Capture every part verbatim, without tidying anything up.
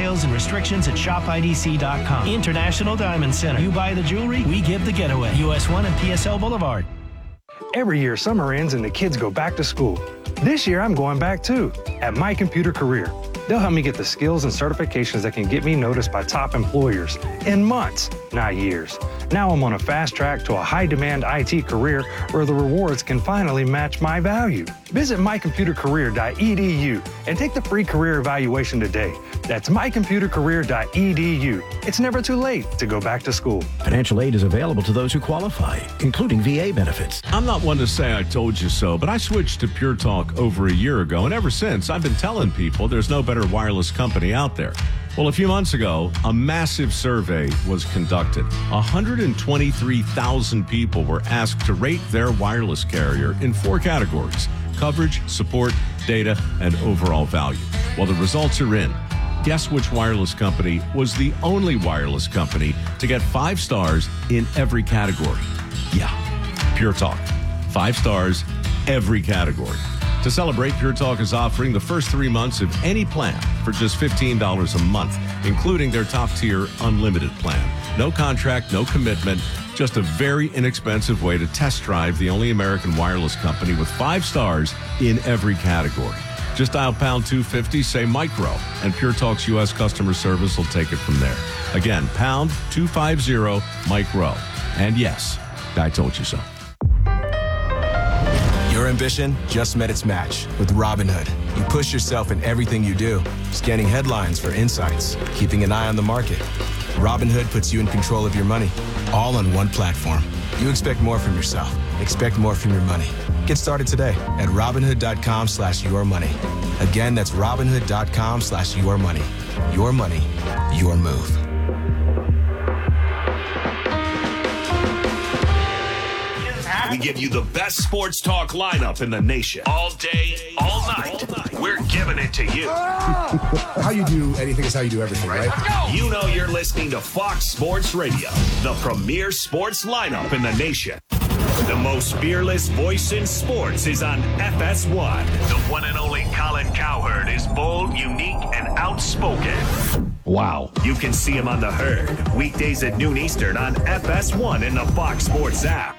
Details and restrictions at shop I D C dot com. International Diamond Center. You buy the jewelry, we give the getaway. U S one and P S L Boulevard. Every year, summer ends and the kids go back to school. This year, I'm going back too, at My Computer Career. They'll help me get the skills and certifications that can get me noticed by top employers in months, not years. Now I'm on a fast track to a high-demand I T career where the rewards can finally match my value. Visit my computer career dot e d u and take the free career evaluation today. That's my computer career dot e d u. It's never too late to go back to school. Financial aid is available to those who qualify, including V A benefits. I'm not one to say I told you so, but I switched to Pure Talk over a year ago, and ever since, I've been telling people there's no better wireless company out there. Well, a few months ago, a massive survey was conducted. one hundred twenty-three thousand people were asked to rate their wireless carrier in four categories: coverage, support, data, and overall value. Well, the results are in. Guess which wireless company was the only wireless company to get five stars in every category? Yeah, Pure Talk. Five stars, every category. To celebrate, Pure Talk is offering the first three months of any plan for just fifteen dollars a month, including their top-tier unlimited plan. No contract, no commitment, just a very inexpensive way to test drive the only American wireless company with five stars in every category. Just dial pound two fifty, say micro, and Pure Talk's U S customer service will take it from there. Again, pound two fifty, micro. And yes, I told you so. Your ambition just met its match with Robinhood. You push yourself in everything you do, scanning headlines for insights, keeping an eye on the market. Robinhood puts you in control of your money, all on one platform. You expect more from yourself. Expect more from your money. Get started today at Robinhood.com slash your money. Again, that's Robinhood.com slash your money. Your money, your move. We give you the best sports talk lineup in the nation. All day, all night. We're giving it to you. How you do anything is how you do everything, right? You know you're listening to Fox Sports Radio, the premier sports lineup in the nation. The most fearless voice in sports is on F S one. The one and only Colin Cowherd is bold, unique, and outspoken. Wow. You can see him on The Herd, weekdays at noon Eastern on F S one and the Fox Sports app.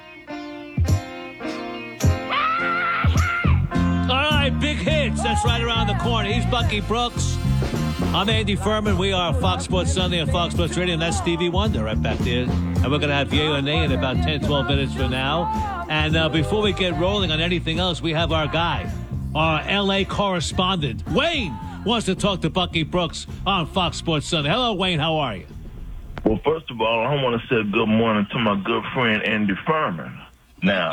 Big hits. That's right around the corner. He's Bucky Brooks. I'm Andy Furman. We are Fox Sports Sunday on Fox Sports Radio, and that's Stevie Wonder right back there. And we're going to have Yale and Nay in about ten, twelve minutes from now. And uh, before we get rolling on anything else, we have our guy, our L A correspondent, Wayne, wants to talk to Bucky Brooks on Fox Sports Sunday. Hello, Wayne. How are you? Well, first of all, I want to say good morning to my good friend Andy Furman. Now,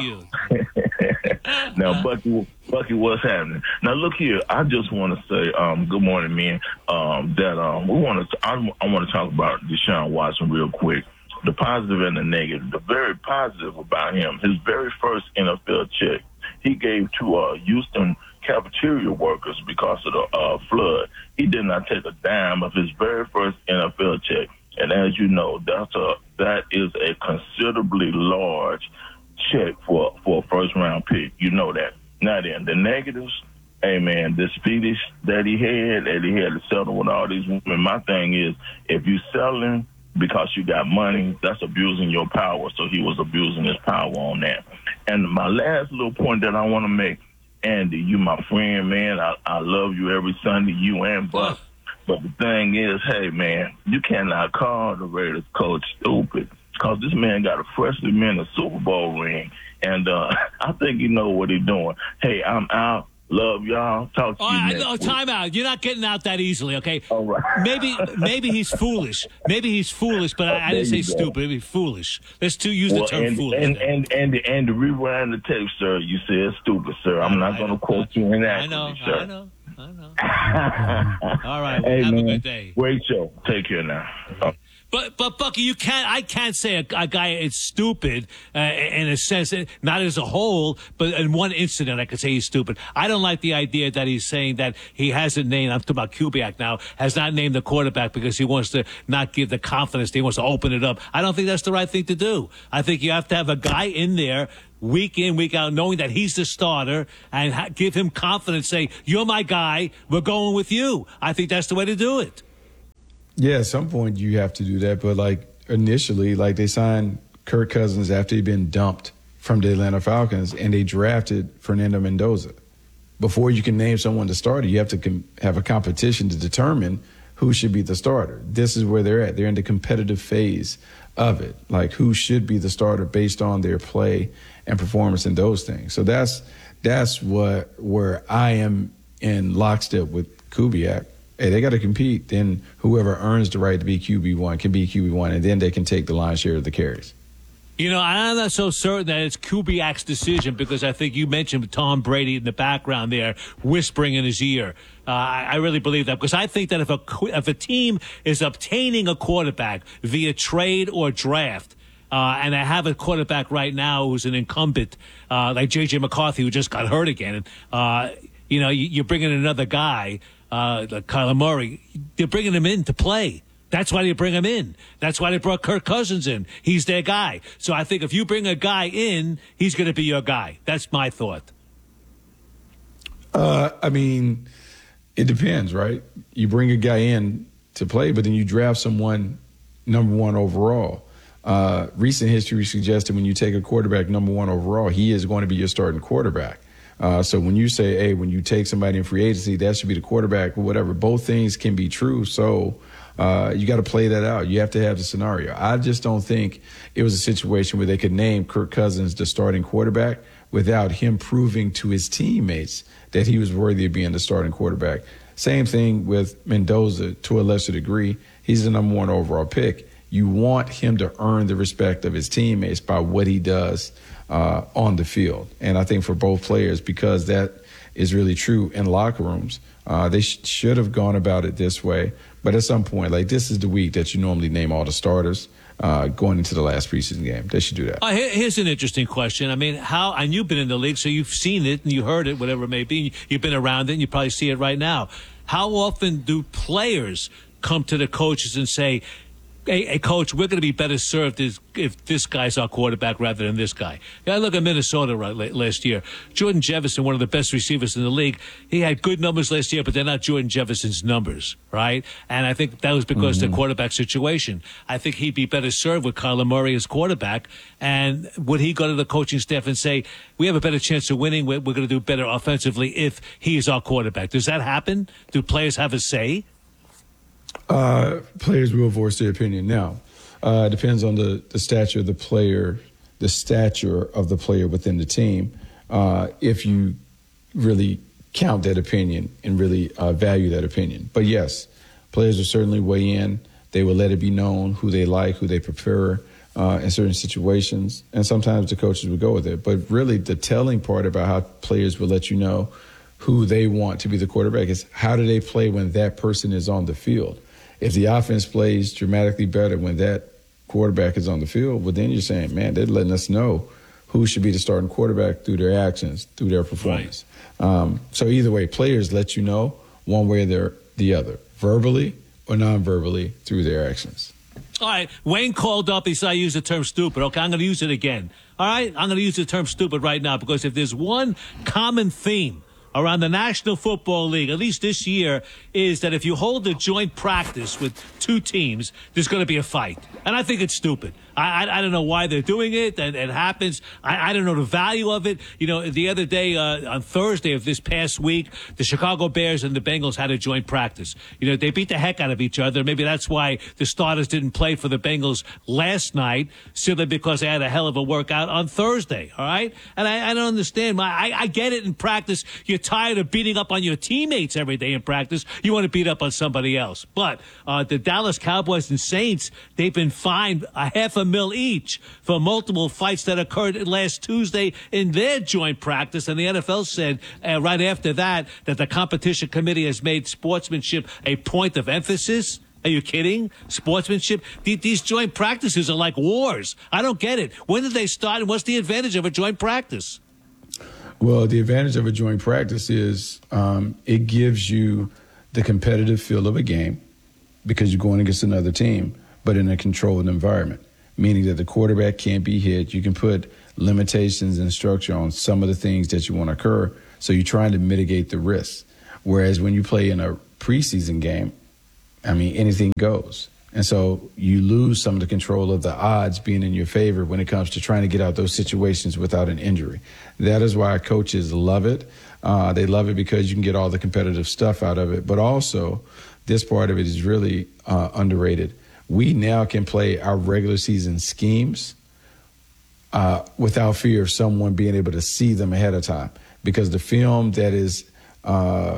now, Bucky, Bucky, what's happening? Now, look here. I just want to say, um, good morning, man. Um, that um, we want to. I, I want to talk about Deshaun Watson real quick. The positive and the negative. The very positive about him, his very first N F L check, he gave to uh, Houston cafeteria workers because of the uh, flood. He did not take a dime of his very first N F L check, and as you know, that's a that is a considerably large check for for a first round pick. You know that. Now then, the negatives, hey man, this fetish that he had, that he had to settle with all these women. My thing is, if you selling because you got money, that's abusing your power. So he was abusing his power on that. And my last little point that I want to make, Andy, you my friend, man. I, I love you every Sunday, you and Buck. But the thing is, hey man, you cannot call the Raiders coach stupid. Because this man got a freshly minted Super Bowl ring, and uh, I think he know what he's doing. Hey, I'm out. Love y'all. Talk to oh, you I, next oh, week. Time out. You're not getting out that easily, okay? All right. Maybe maybe he's foolish. Maybe he's foolish, but I, I didn't say stupid. Maybe foolish. Let's two use well, the term and, foolish. And, and, and, and, and to rewind the tape, sir, you said stupid, sir. I'm not going to quote you inaccurately, I know, sir. I know, I know. All right, well, hey, have man, a good day. Great show. Take care now. Oh. But, but Bucky, you can't, I can't say a, a guy is stupid uh, in a sense, not as a whole, but in one incident I could say he's stupid. I don't like the idea that he's saying that he hasn't named, I'm talking about Kubiak now, has not named the quarterback because he wants to not give the confidence, he wants to open it up. I don't think that's the right thing to do. I think you have to have a guy in there week in, week out, knowing that he's the starter and ha- give him confidence, say, you're my guy, we're going with you. I think that's the way to do it. Yeah, at some point you have to do that. But, like, initially, like, they signed Kirk Cousins after he'd been dumped from the Atlanta Falcons, and they drafted Fernando Mendoza. Before you can name someone the starter, you have to com- have a competition to determine who should be the starter. This is where they're at. They're in the competitive phase of it, like who should be the starter based on their play and performance and those things. So that's that's what where I am in lockstep with Kubiak. Hey, they got to compete. Then whoever earns the right to be Q B one can be Q B one, and then they can take the lion's share of the carries. You know, I'm not so certain that it's Kubiak's decision because I think you mentioned Tom Brady in the background there whispering in his ear. Uh, I, I really believe that because I think that if a if a team is obtaining a quarterback via trade or draft, uh, and they have a quarterback right now who's an incumbent, uh, like J J McCarthy, who just got hurt again, uh, you know, you, you're bringing another guy, uh, like Kyler Murray, you're bringing him in to play. That's why they bring him in. That's why they brought Kirk Cousins in. He's their guy. So I think if you bring a guy in, he's going to be your guy. That's my thought. Uh, I mean, it depends, right? You bring a guy in to play, but then you draft someone number one overall. Uh, recent history suggests that when you take a quarterback number one overall, he is going to be your starting quarterback. Uh, so when you say, hey, when you take somebody in free agency, that should be the quarterback or whatever, both things can be true. So uh, you got to play that out. You have to have the scenario. I just don't think it was a situation where they could name Kirk Cousins the starting quarterback without him proving to his teammates that he was worthy of being the starting quarterback. Same thing with Mendoza to a lesser degree. He's the number one overall pick. You want him to earn the respect of his teammates by what he does uh, on the field. And I think for both players, because that is really true in locker rooms, uh, they sh- should have gone about it this way. But at some point, like this is the week that you normally name all the starters uh, going into the last preseason game. They should do that. Uh, here, here's an interesting question. I mean, how, and you've been in the league, so you've seen it and you heard it, whatever it may be. You've been around it and you probably see it right now. How often do players come to the coaches and say, Hey, hey, coach, we're going to be better served if, if this guy's our quarterback rather than this guy. Yeah, I look at Minnesota right, last year. Jordan Jefferson, one of the best receivers in the league, he had good numbers last year, but they're not Jordan Jefferson's numbers, right? And I think that was because mm-hmm. of the quarterback situation. I think he'd be better served with Kyler Murray as quarterback. And would he go to the coaching staff and say, we have a better chance of winning, we're, we're going to do better offensively if he is our quarterback? Does that happen? Do players have a say? Uh, players will voice their opinion. Now, uh, it depends on the, the stature of the player, the stature of the player within the team. Uh, if you really count that opinion and really uh, value that opinion. But yes, players will certainly weigh in. They will let it be known who they like, who they prefer uh, in certain situations. And sometimes the coaches will go with it. But really the telling part about how players will let you know who they want to be the quarterback is how do they play when that person is on the field. If the offense plays dramatically better when that quarterback is on the field, well, then you're saying, man, they're letting us know who should be the starting quarterback through their actions, through their performance. Right. Um, so either way, players let you know one way or the other, verbally or non-verbally through their actions. All right, Wayne called up. He said I used the term stupid. Okay, I'm going to use it again. All right, I'm going to use the term stupid right now because if there's one common theme around the National Football League, at least this year, is that if you hold a joint practice with two teams, there's going to be a fight. And I think it's stupid. I, I, I don't know why they're doing it. It, it happens. I, I don't know the value of it. You know, the other day, uh, on Thursday of this past week, the Chicago Bears and the Bengals had a joint practice. You know, they beat the heck out of each other. Maybe that's why the starters didn't play for the Bengals last night, simply because they had a hell of a workout on Thursday, all right? And I, I don't understand. I, I get it in practice. You're tired of beating up on your teammates every day in practice. You want to beat up on somebody else. But uh, the Dallas Cowboys and Saints, they've been fined a half a mil each for multiple fights that occurred last Tuesday in their joint practice. And the N F L said uh, right after that that the competition committee has made sportsmanship a point of emphasis. Are you kidding? Sportsmanship? These joint practices are like wars. I don't get it. When did they start, and what's the advantage of a joint practice? Well, the advantage of a joint practice is um, it gives you the competitive feel of a game because you're going against another team, but in a controlled environment, meaning that the quarterback can't be hit. You can put limitations and structure on some of the things that you want to occur, so you're trying to mitigate the risks. Whereas when you play in a preseason game, I mean, anything goes. And so you lose some of the control of the odds being in your favor when it comes to trying to get out those situations without an injury. That is why coaches love it. Uh, they love it because you can get all the competitive stuff out of it. But also, this part of it is really uh, underrated. We now can play our regular season schemes uh, without fear of someone being able to see them ahead of time, because the film that is uh,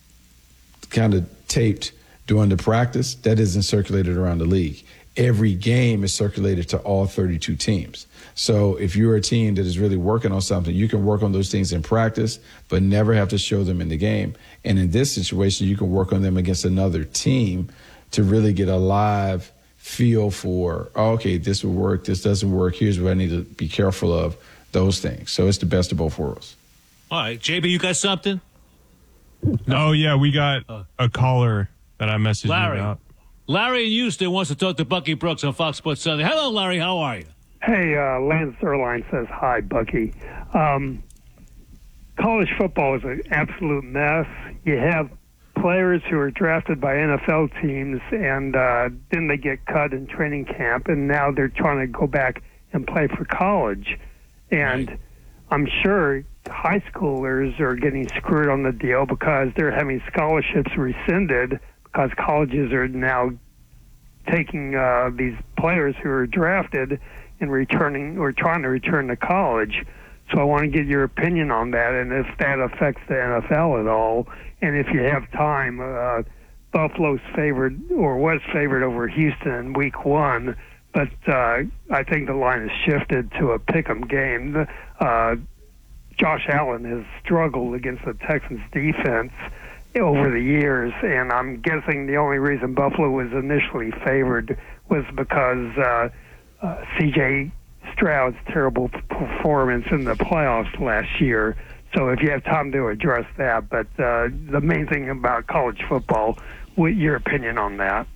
kind of taped during the practice, that isn't circulated around the league. Every game is circulated to all thirty-two teams. So if you're a team that is really working on something, you can work on those things in practice, but never have to show them in the game. And in this situation, you can work on them against another team to really get a live feel for, oh, okay, this will work, this doesn't work, here's what I need to be careful of, those things. So it's the best of both worlds. All right, J B, you got something? Oh, yeah, we got a caller that I messaged Larry. you about. Larry in Houston wants to talk to Bucky Brooks on Fox Sports Sunday. Hello, Larry. How are you? Hey, uh, Lance Zierlein says hi, Bucky. Um, college football is an absolute mess. You have players who are drafted by N F L teams, and uh, then they get cut in training camp, and now they're trying to go back and play for college. And right. I'm sure high schoolers are getting screwed on the deal because they're having scholarships rescinded because colleges are now taking uh, these players who are drafted and returning or trying to return to college. So I want to get your opinion on that, and if that affects the N F L at all. And if you have time, uh, Buffalo's favored or was favored over Houston in week one, but uh, I think the line has shifted to a pick'em game. Uh, Josh Allen has struggled against the Texans defense over the years, and I'm guessing the only reason Buffalo was initially favored was because uh, uh, C J Stroud's terrible performance in the playoffs last year. So if you have time to address that, but uh, the main thing about college football, what your opinion on that?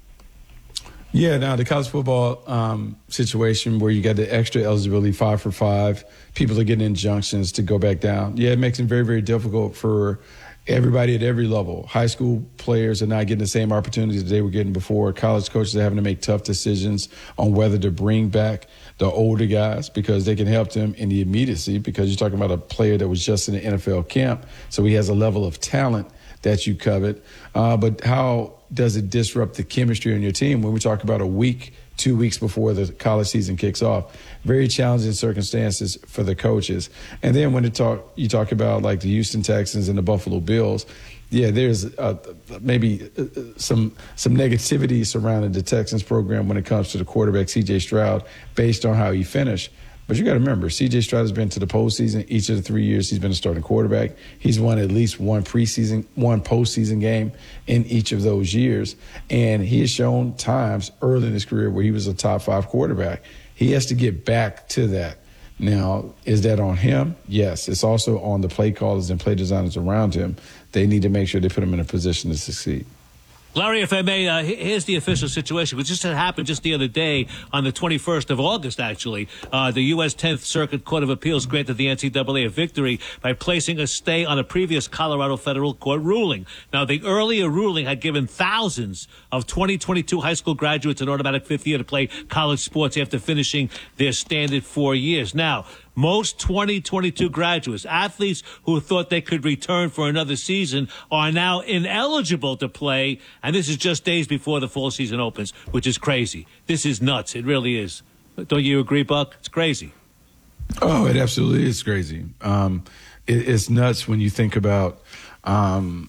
Yeah, now the college football um, situation where you got the extra eligibility, five for five, people are getting injunctions to go back down. Yeah, it makes it very, very difficult for everybody at every level. High school players are not getting the same opportunities that they were getting before. College coaches are having to make tough decisions on whether to bring back the older guys because they can help them in the immediacy, because you're talking about a player that was just in the N F L camp, so he has a level of talent that you covet. Uh, but how does it disrupt the chemistry on your team when we talk about a week, two weeks before the college season kicks off? Very challenging circumstances for the coaches. And then when it talk, you talk about like the Houston Texans and the Buffalo Bills, yeah, there's uh, maybe some some negativity surrounding the Texans program when it comes to the quarterback, C J Stroud, based on how he finished. But you got to remember, C J Stroud has been to the postseason each of the three years he's been a starting quarterback. He's won at least one preseason, one postseason game in each of those years. And he has shown times early in his career where he was a top five quarterback. He has to get back to that. Now, is that on him? Yes. It's also on the play callers and play designers around him. They need to make sure they put him in a position to succeed. Larry, if I may, uh, here's the official situation, which just had happened just the other day on the twenty-first of August, actually. Uh, the U S tenth Circuit Court of Appeals granted the N C double A a victory by placing a stay on a previous Colorado federal court ruling. Now, the earlier ruling had given thousands of twenty twenty-two high school graduates an automatic fifth year to play college sports after finishing their standard four years. Now, most twenty twenty-two graduates, athletes who thought they could return for another season, are now ineligible to play, and this is just days before the fall season opens, which is crazy. This is nuts. It really is. Don't you agree, Buck? It's crazy. Oh, it absolutely is crazy. Um, it, it's nuts when you think about um,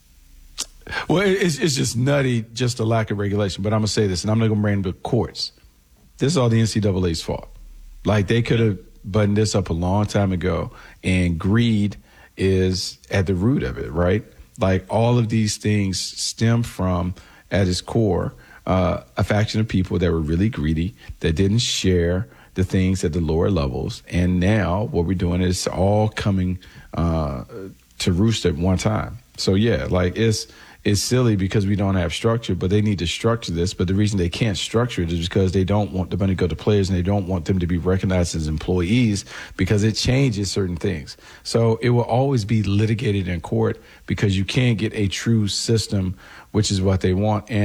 – well, it's, it's just nutty, just a lack of regulation. But I'm going to say this, and I'm not going to bring the courts. This is all the N C double A's fault. Like, they could have – buttoned this up a long time ago, and greed is at the root of it, right? Like, all of these things stem from, at its core, uh, a faction of people that were really greedy, that didn't share the things at the lower levels, and now what we're doing is all coming uh, to roost at one time. So yeah, like it's it's silly because we don't have structure, but they need to structure this. But the reason they can't structure it is because they don't want the money to go to players, and they don't want them to be recognized as employees, because it changes certain things. So it will always be litigated in court because you can't get a true system, which is what they want. And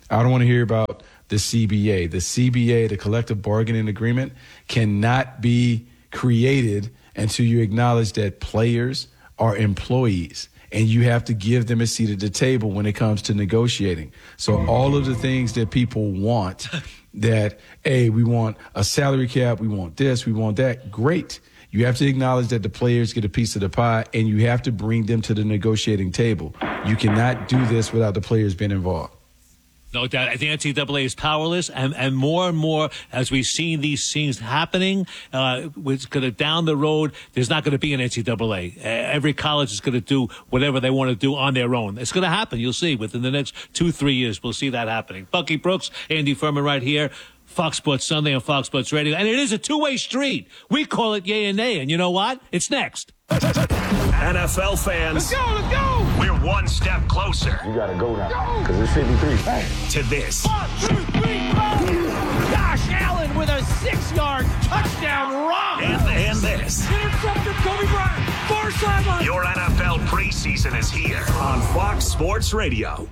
I don't want to hear about the C B A. The C B A, the collective bargaining agreement, cannot be created until you acknowledge that players are employees and you have to give them a seat at the table when it comes to negotiating. So all of the things that people want, that, hey, we want a salary cap, we want this, we want that, great. You have to acknowledge that the players get a piece of the pie, and you have to bring them to the negotiating table. You cannot do this without the players being involved. No doubt. I think N C double A is powerless, and, and more and more as we see these things happening, uh, it's going to down the road. There's not going to be an N C double A. Uh, every college is going to do whatever they want to do on their own. It's going to happen. You'll see within the next two, three years. We'll see that happening. Bucky Brooks, Andy Furman, right here. Fox Sports Sunday on Fox Sports Radio, and it is a two-way street. We call it yay and nay, and you know what? It's next. N F L fans, let's go, let's go. We're one step closer. You gotta go now, because it's fifty-three. Hey. To this. One, two, three, go. Josh Allen with a six-yard touchdown run. And, and this. Intercepted Kobe Bryant. Far sideline. Your N F L preseason is here on Fox Sports Radio.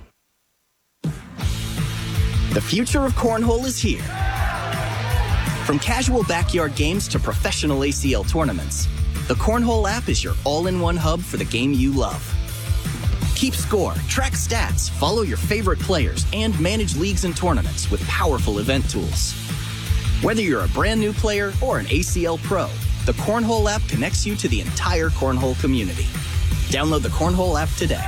The future of cornhole is here. From casual backyard games to professional A C L tournaments, the Cornhole app is your all-in-one hub for the game you love. Keep score, track stats, follow your favorite players, and manage leagues and tournaments with powerful event tools. Whether you're a brand new player or an A C L pro, the Cornhole app connects you to the entire cornhole community. Download the Cornhole app today.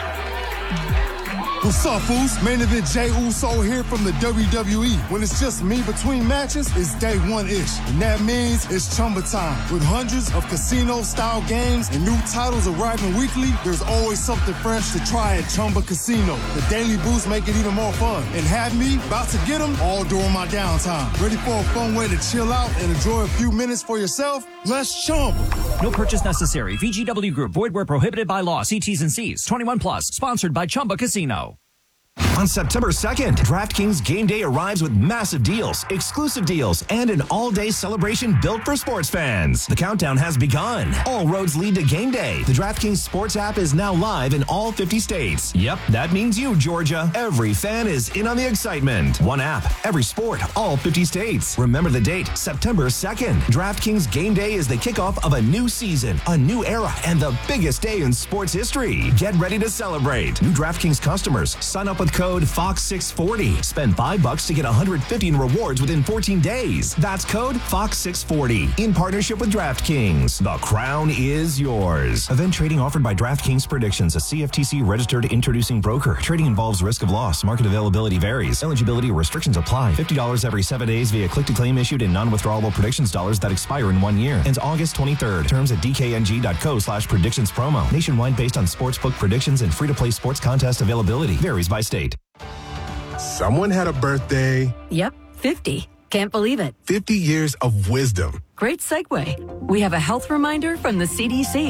What's up, fools? Main event Jey Uso here from the W W E. When it's just me between matches, it's day one-ish. And that means it's Chumba time. With hundreds of casino-style games and new titles arriving weekly, there's always something fresh to try at Chumba Casino. The daily boosts make it even more fun. And have me about to get them all during my downtime. Ready for a fun way to chill out and enjoy a few minutes for yourself? Let's Chumba. No purchase necessary. V G W Group. Void where prohibited by law. See T's and C's. twenty-one plus. Sponsored by Chumba Casino. On September second, DraftKings Game Day arrives with massive deals, exclusive deals, and an all-day celebration built for sports fans. The countdown has begun. All roads lead to Game Day. The DraftKings Sports app is now live in all fifty states. Yep, that means you, Georgia. Every fan is in on the excitement. One app, every sport, all fifty states. Remember the date, September second. DraftKings Game Day is the kickoff of a new season, a new era, and the biggest day in sports history. Get ready to celebrate. New DraftKings customers, sign up with code Fox six forty. Spend five bucks to get one hundred fifty in rewards within fourteen days. That's code Fox six forty. In partnership with DraftKings. The crown is yours. Event trading offered by DraftKings Predictions, a C F T C registered introducing broker. Trading involves risk of loss. Market availability varies. Eligibility restrictions apply. fifty dollars every seven days via click-to-claim issued in non-withdrawable predictions dollars that expire in one year. Ends August twenty-third. Terms at dkng.co slash predictions promo. Nationwide based on sportsbook predictions and free-to-play sports contest availability. Varies by state. Someone had a birthday. Yep, fifty. Can't believe it. fifty years of wisdom. Great segue. We have a health reminder from the C D C.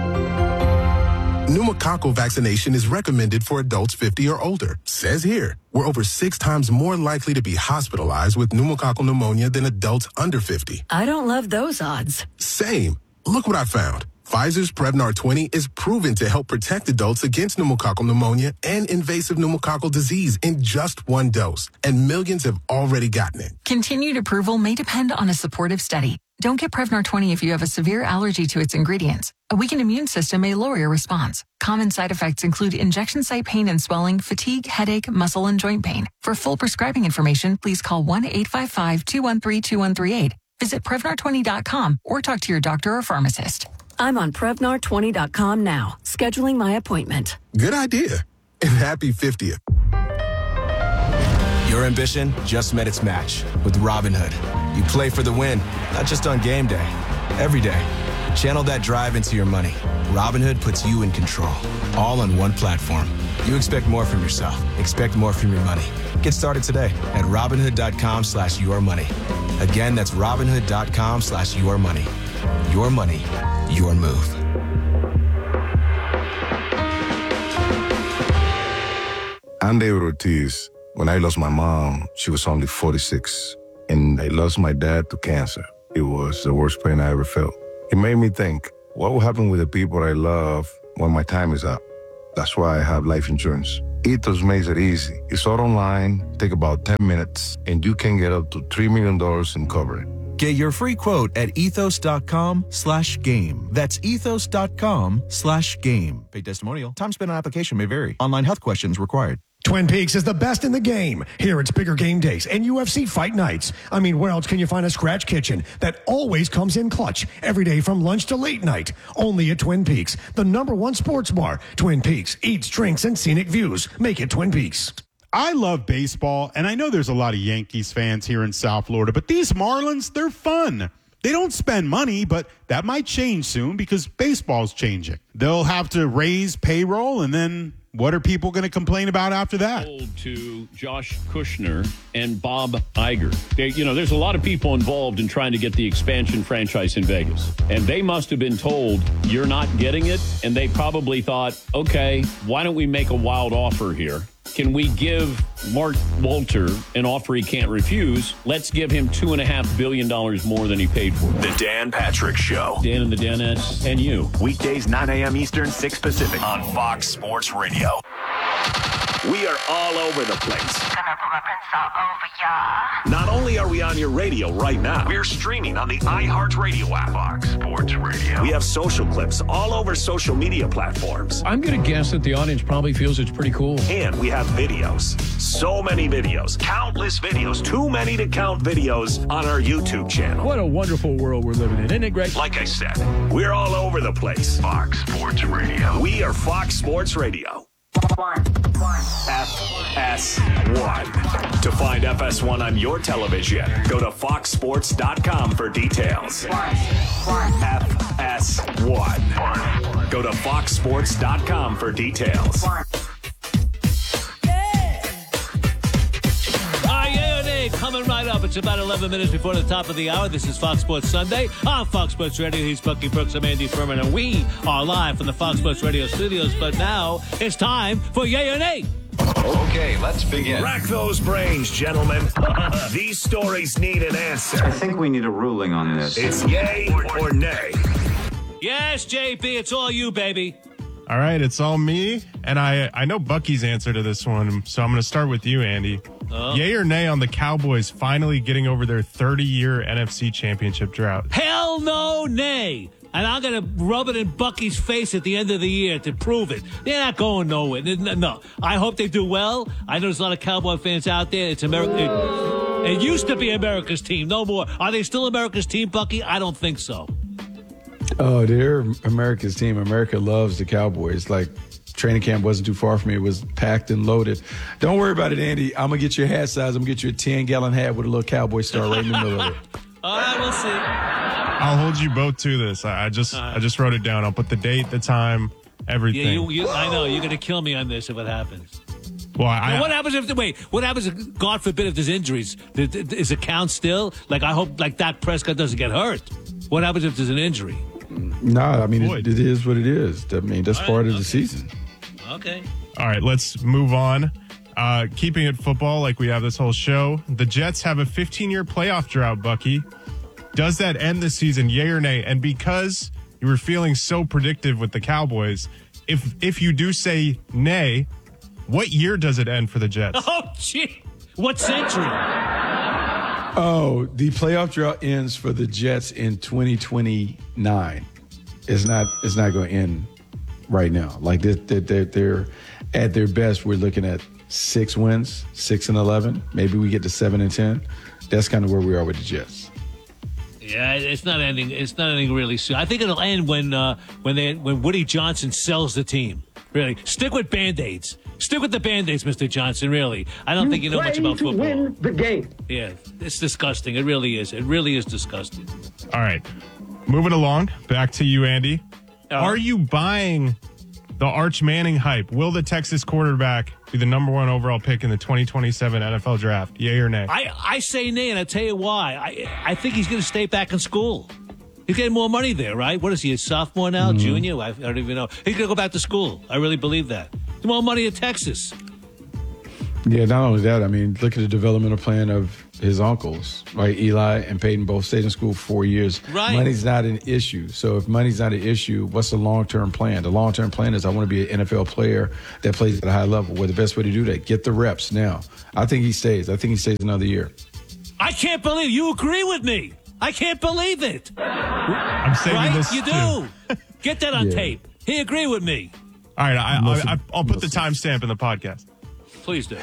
Pneumococcal vaccination is recommended for adults fifty or older. Says here, we're over six times more likely to be hospitalized with pneumococcal pneumonia than adults under fifty. I don't love those odds. Same. Look what I found. Pfizer's Prevnar twenty is proven to help protect adults against pneumococcal pneumonia and invasive pneumococcal disease in just one dose. And millions have already gotten it. Continued approval may depend on a supportive study. Don't get Prevnar twenty if you have a severe allergy to its ingredients. A weakened immune system may lower your response. Common side effects include injection site pain and swelling, fatigue, headache, muscle, and joint pain. For full prescribing information, please call one eight five five, two one three, two one three eight. Visit Prevnar twenty dot com or talk to your doctor or pharmacist. I'm on Prevnar twenty dot com now, scheduling my appointment. Good idea. And happy fiftieth. Your ambition just met its match with Robinhood. You play for the win, not just on game day, every day. Channel that drive into your money. Robinhood puts you in control, all on one platform. You expect more from yourself. Expect more from your money. Get started today at Robinhood.com slash your money. Again, that's Robinhood.com slash your money. Your money, your move. I'm David Ortiz. When I lost my mom, she was only forty-six. And I lost my dad to cancer. It was the worst pain I ever felt. It made me think, what will happen with the people I love when my time is up? That's why I have life insurance. Ethos makes it easy. It's all online, take about ten minutes, and you can get up to three million dollars in coverage. Get your free quote at ethos.com slash game. That's ethos.com slash game. Paid testimonial. Time spent on application may vary. Online health questions required. Twin Peaks is the best in the game. Here it's bigger game days and U F C fight nights. I mean, where else can you find a scratch kitchen that always comes in clutch every day from lunch to late night? Only at Twin Peaks, the number one sports bar. Twin Peaks, eats, drinks, and scenic views. Make it Twin Peaks. I love baseball, and I know there's a lot of Yankees fans here in South Florida, but these Marlins, they're fun. They don't spend money, but that might change soon because baseball's changing. They'll have to raise payroll, and then what are people going to complain about after that? To Josh Kushner and Bob Iger. They, you know, there's a lot of people involved in trying to get the expansion franchise in Vegas. And they must have been told, you're not getting it. And they probably thought, okay, why don't we make a wild offer here? Can we give Mark Walter an offer he can't refuse? Let's give him two and a half billion dollars more than he paid for. The Dan Patrick Show. Dan and the Danettes and you. Weekdays, nine a.m. Eastern, six Pacific on Fox Sports Radio. We are all over the place. Not only are we on your radio right now, we're streaming on the iHeartRadio app. Fox Sports Radio. We have social clips all over social media platforms. I'm going to guess that the audience probably feels it's pretty cool. And we have videos. So many videos. Countless videos. Too many to count videos on our YouTube channel. What a wonderful world we're living in. Isn't it great? Like I said, we're all over the place. Fox Sports Radio. We are Fox Sports Radio. One, one. F S one. To find F S one on your television, go to fox sports dot com for details. One, one. F S one. Go to fox sports dot com for details. One. Coming right up. It's about eleven minutes before the top of the hour. This is Fox Sports Sunday on Fox Sports Radio. He's Bucky Brooks. I'm Andy Furman, and we are live from the Fox Sports Radio studios. But now it's time for Yay or Nay. Okay, let's begin. Rack those brains, gentlemen. These stories need an answer. I think we need a ruling on this. It's yay or nay. Yes, J P, it's all you, baby. All right, it's all me, and I I know Bucky's answer to this one, so I'm going to start with you, Andy. Oh. Yay or nay on the Cowboys finally getting over their thirty-year N F C Championship drought? Hell no, nay. And I'm going to rub it in Bucky's face at the end of the year to prove it. They're not going nowhere. No. I hope they do well. I know there's a lot of Cowboy fans out there. It's America. It, it used to be America's team. No more. Are they still America's team, Bucky? I don't think so. Oh, they're America's team. America loves the Cowboys. Like, training camp wasn't too far from me. It was packed and loaded. Don't worry about it, Andy. I'm going to get you a hat size. I'm going to get you a ten-gallon hat with a little Cowboy star right in the middle of it. All right, we'll see. I'll hold you both to this. I, I just uh, I just wrote it down. I'll put the date, the time, everything. Yeah, you, you, I know. You're going to kill me on this if it happens. Well, I, now, what happens if, wait, what happens if, God forbid, if there's injuries? Is it count still? Like, I hope, like, Dak Prescott doesn't get hurt. What happens if there's an injury? No, I mean, it, it is what it is. I mean, that's All part right, of okay. the season. Okay. All right, let's move on. Uh, keeping it football like we have this whole show. The Jets have a fifteen-year playoff drought, Bucky. Does that end the season, yay or nay? And because you were feeling so predictive with the Cowboys, if if you do say nay, what year does it end for the Jets? Oh, gee. What century? Oh, the playoff drought ends for the Jets in twenty twenty-nine. It's not. It's not going to end right now. Like they're, they're, they're at their best. We're looking at six wins, six and eleven. Maybe we get to seven and ten. That's kind of where we are with the Jets. Yeah, it's not ending. It's not ending really soon. I think it'll end when uh, when they when Woody Johnson sells the team. Really, stick with Band-Aids. Stick with the Band-Aids, Mister Johnson, really. I don't you think you know much about to football. Win the game. Yeah, it's disgusting. It really is. It really is disgusting. All right. Moving along, back to you, Andy. Uh, Are you buying the Arch Manning hype? Will the Texas quarterback be the number one overall pick in the twenty twenty-seven N F L draft? Yay or nay? I, I say nay, and I'll tell you why. I I think he's going to stay back in school. He's getting more money there, right? What is he, a sophomore now, mm-hmm. junior? I, I don't even know. He's going to go back to school. I really believe that. More money at Texas. Yeah, not only that, I mean, look at the developmental plan of his uncles, right? Eli and Peyton both stayed in school for four years. Right. Money's not an issue. So if money's not an issue, what's the long-term plan? The long-term plan is I want to be an N F L player that plays at a high level. Well, the best way to do that, get the reps now. I think he stays. I think he stays another year. I can't believe you agree with me. I can't believe it. I'm saving right? this You too. do. Get that on Yeah. tape. He agree with me. All right, I, Listen, I, I, I'll put the timestamp in the podcast. Please do.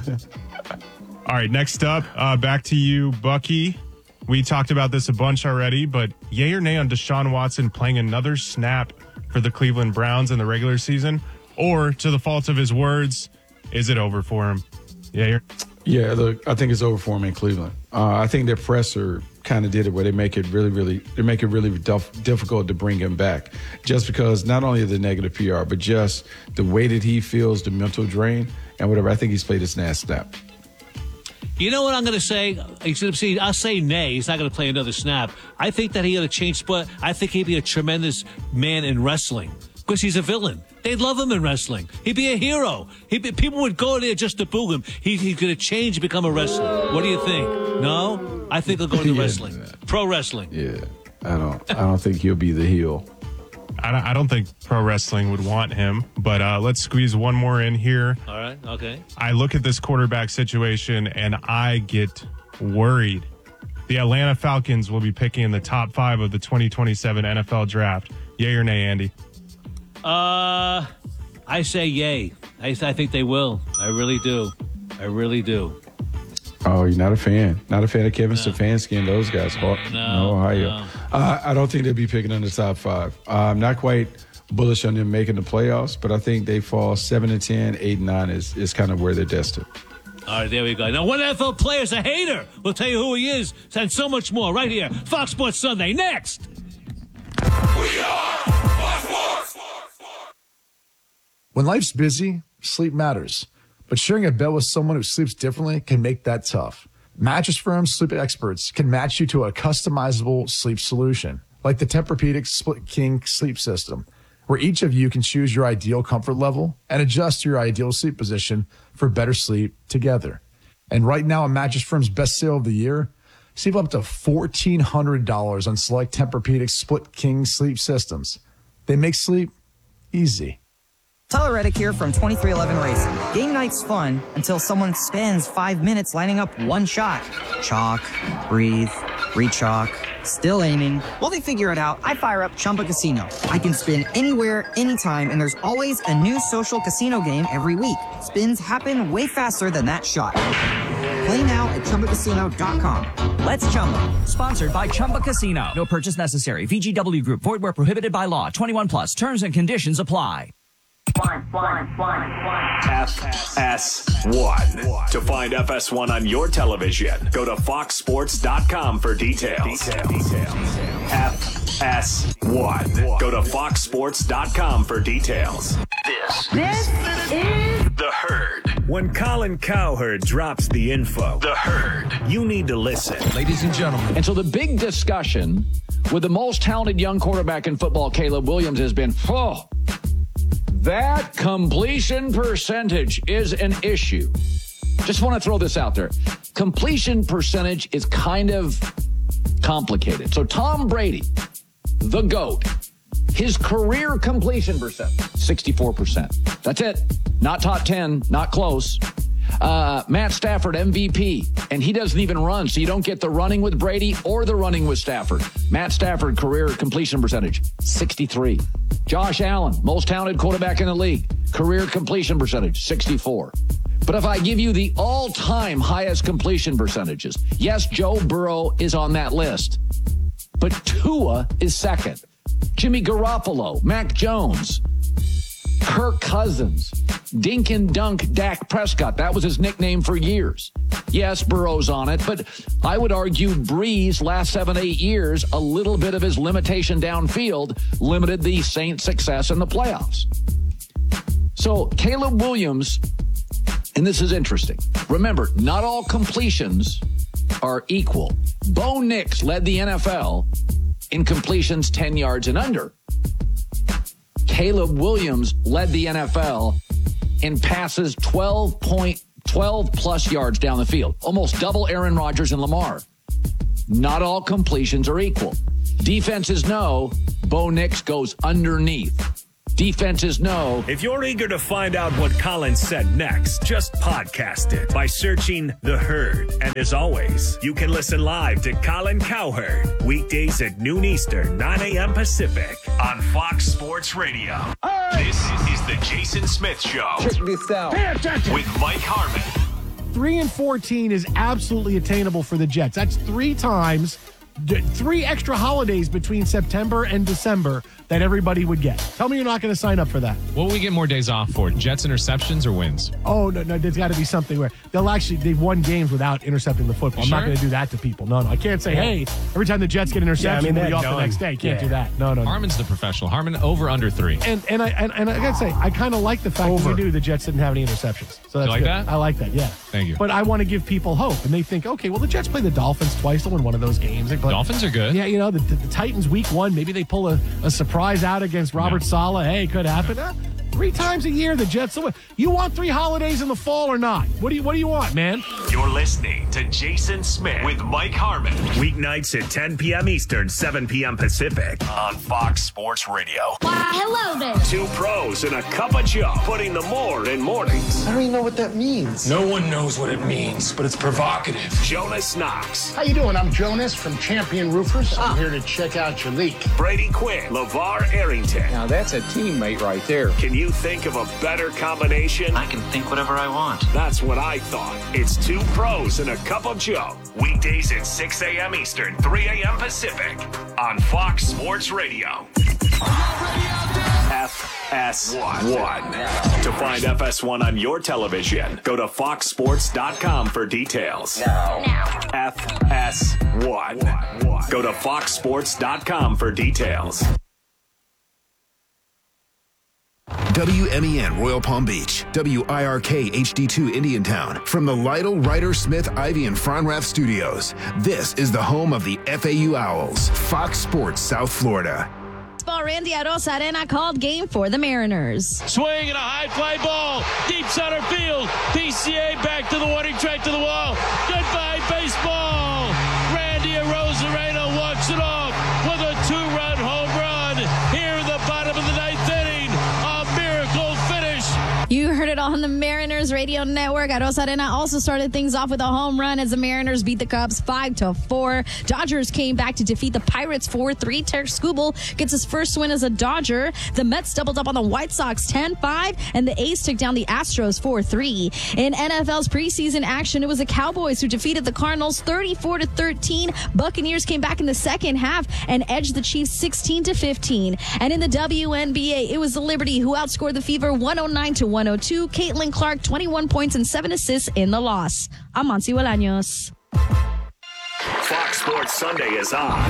All right, next up, uh, back to you, Bucky. We talked about this a bunch already, but yay or nay on Deshaun Watson playing another snap for the Cleveland Browns in the regular season? Or, to the fault of his words, is it over for him? Yay or Yeah, look, I think it's over for him in Cleveland. Uh, I think their presser kind of did it where they make it really, really, they make it really dif- difficult to bring him back. Just because not only the negative P R, but just the way that he feels, the mental drain and whatever. I think he's played his last snap. You know what I'm going to say? See, I'll say nay. He's not going to play another snap. I think that he got to change sport. I think he'd be a tremendous man in wrestling because he's a villain. They'd love him in wrestling. He'd be a hero. He'd be, people would go there just to boo him. He, he's going to change and become a wrestler. What do you think? No? I think he'll go into Yeah. wrestling. Pro wrestling. Yeah, I don't. I don't think he'll be the heel. I don't, I don't think pro wrestling would want him, but uh, let's squeeze one more in here. All right. Okay. I look at this quarterback situation and I get worried. The Atlanta Falcons will be picking in the top five of the twenty twenty-seven N F L draft. Yay or nay, Andy? Uh, I say yay. I, I think they will. I really do. I really do. Oh, you're not a fan. Not a fan of Kevin Stefanski and those guys. No, no Ohio. no. Uh, I don't think they'll be picking in the top five. Uh, I'm not quite bullish on them making the playoffs, but I think they fall seven and ten, eight and nine is, is kind of where they're destined. All right, there we go. Now, one N F L player's a hater. We'll tell you who he is and so much more right here. Fox Sports Sunday. Next. When life's busy, sleep matters. But sharing a bed with someone who sleeps differently can make that tough. Mattress Firm's sleep experts can match you to a customizable sleep solution, like the Tempur-Pedic Split King sleep system, where each of you can choose your ideal comfort level and adjust your ideal sleep position for better sleep together. And right now, on Mattress Firm's best sale of the year, save up to fourteen hundred dollars on select Tempur-Pedic Split King sleep systems. They make sleep easy. Tyler Reddick here from twenty-three eleven Racing. Game night's fun until someone spends five minutes lining up one shot. Chalk, breathe, re-chalk, still aiming. While they figure it out, I fire up Chumba Casino. I can spin anywhere, anytime, and there's always a new social casino game every week. Spins happen way faster than that shot. Play now at Chumba Casino dot com. Let's Chumba. Sponsored by Chumba Casino. No purchase necessary. V G W Group. Void where prohibited by law. twenty-one plus. Terms and conditions apply. F S one. To find F S one on your television, go to fox sports dot com for details. F S one. Go to fox sports dot com for details. This, This is The Herd. When Colin Cowherd drops the info, The Herd, you need to listen. Ladies and gentlemen. And so the big discussion with the most talented young quarterback in football, Caleb Williams, has been, oh, that completion percentage is an issue. Just want to throw this out there. Completion percentage is kind of complicated. So Tom Brady, the GOAT, his career completion percent, sixty-four percent. That's it. Not top ten, not close. Uh, Matt Stafford, M V P, and he doesn't even run, so you don't get the running with Brady or the running with Stafford. Matt Stafford, career completion percentage, sixty-three. Josh Allen, most talented quarterback in the league, career completion percentage, sixty-four. But if I give you the all-time highest completion percentages, yes, Joe Burrow is on that list, but Tua is second. Jimmy Garoppolo, Mac Jones, Kirk Cousins, Dink and Dunk Dak Prescott. That was his nickname for years. Yes, Burrow's on it, but I would argue Breeze last seven, eight years, a little bit of his limitation downfield limited the Saints' success in the playoffs. So Caleb Williams, and this is interesting. Remember, not all completions are equal. Bo Nix led the N F L in completions ten yards and under. Caleb Williams led the N F L in passes twelve point twelve plus yards down the field, almost double Aaron Rodgers and Lamar. Not all completions are equal. Defenses know Bo Nix goes underneath. Defenses know. If you're eager to find out what Colin said next, just podcast it by searching The Herd. And as always, you can listen live to Colin Cowherd weekdays at noon Eastern, nine a.m. Pacific on Fox Sports Radio. Hey! This is the Jason Smith Show. Check this out. Pay attention. With Mike Harmon. Three and fourteen is absolutely attainable for the Jets. That's three times, three extra holidays between September and December that everybody would get. Tell me you're not going to sign up for that. What will we get more days off for? Jets interceptions or wins? Oh, no, no, there's got to be something where they'll actually, they've won games without intercepting the football. I'm Sure? not going to do that to people. No, no. I can't say, Yeah. hey, every time the Jets get an interception, Yeah, I mean, we'll be they're off the done. next day. Can't Yeah. do that. No, no, no. Harmon's the professional. Harmon over under three. And and I and, and I gotta say, I kind of like the fact Over. that we knew the Jets didn't have any interceptions. So that's You like good. that? I like that. Yeah. Thank you. But I want to give people hope, and they think, okay, well, the Jets play the Dolphins twice. They'll win one of those games. But, Dolphins are good. Yeah, you know, the, the, the Titans week one, maybe they pull a, a surprise out against Robert No. Saleh. Hey, could happen. Uh, three times a year, the Jets. will win. You want three holidays in the fall or not? What do you What do you want, man? You're listening to Jason Smith with Mike Harmon. Weeknights at ten p.m. Eastern, seven p.m. Pacific on Fox Sports Radio. Why, hello there. Two pros and a cup of Joe, putting the more in mornings. I don't even know what that means. No one knows what it means, but it's provocative. Jonas Knox. How you doing? I'm Jonas from Champion Roofers. I'm here to check out your leak. Brady Quinn. LeVar Arrington. Now that's a teammate right there. Can you think of a better combination? I can think whatever I want. That's what I thought. It's two pros and a cup of Joe. Weekdays at six a.m. Eastern, three a.m. Pacific on Fox Sports Radio. F S one. To find F S one on your television, go to fox sports dot com for details. F S one. Go to fox sports dot com for details. W M E N Royal Palm Beach, W I R K H D two Indiantown. From the Lytle, Ryder, Smith, Ivy, and Fronrath studios, this is the home of the F A U Owls, Fox Sports South Florida. Baseball, Randy Arosa Arena called game for the Mariners. Swing and a high fly ball, deep center field. P C A back to the warning track to the wall. Goodbye, baseball. Randy Arozarena walks it off with a two-run home run here in the bottom of the ninth inning. A miracle finish. You heard it on the Mariners radio network. Arosa Arena also started things off with a home run as the Mariners beat the Cubs five to four. Dodgers came back to defeat the Pirates four three. Tarek Skubal gets his first win as a Dodger. The Mets doubled up on the White Sox ten five, and the A's took down the Astros four three. In N F L's preseason action, it was the Cowboys who defeated the Cardinals thirty-four to thirteen. Buccaneers came back in the second half and edged the Chiefs sixteen to fifteen. And in the W N B A, it was the Liberty who outscored the Fever one oh nine to one oh two. Caitlin Clark, twenty-one points and seven assists in the loss. I'm Monty Bolaños. Fox Sports Sunday is on.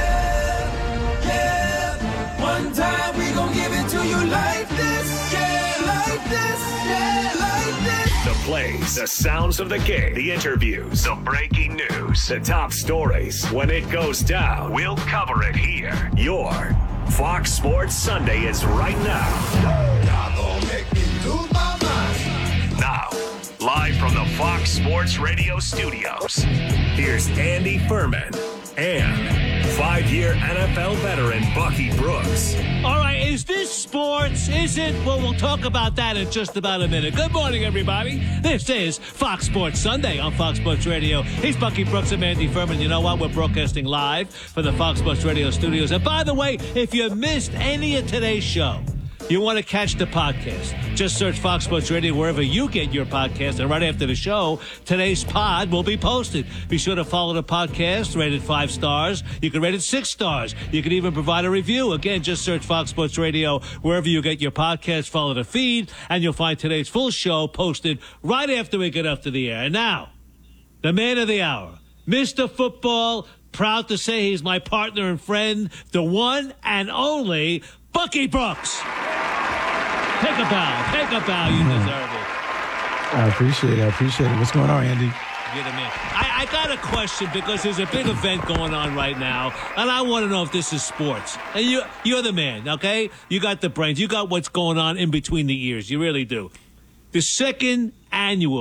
One time we gon' give it to you like this, yeah, like this, yeah, like this. The plays, the sounds of the game, the interviews, the breaking news, the top stories. When it goes down, we'll cover it here. Your Fox Sports Sunday is right now. Y'all gon' make me lose my mind. Now, live from the Fox Sports Radio studios, here's Andy Furman and five-year N F L veteran Bucky Brooks. All right, is this sports? Is it? Well, we'll talk about that in just about a minute. Good morning, everybody. This is Fox Sports Sunday on Fox Sports Radio. He's Bucky Brooks and Andy Furman. You know what? We're broadcasting live from the Fox Sports Radio studios. And by the way, if you missed any of today's show, you want to catch the podcast, just search Fox Sports Radio wherever you get your podcast, and right after the show, today's pod will be posted. Be sure to follow the podcast, rate it five stars. You can rate it six stars. You can even provide a review. Again, just search Fox Sports Radio wherever you get your podcast, follow the feed, and you'll find today's full show posted right after we get up to the air. And now, the man of the hour, Mister Football, proud to say he's my partner and friend, the one and only Bucky Brooks. Take a bow. Take a bow. You deserve it. I appreciate it. I appreciate it. What's going on, Andy? You're the man. I, I got a question because there's a big event going on right now, and I want to know if this is sports. And you, you're the man, okay? You got the brains. You got what's going on in between the ears. You really do. The second annual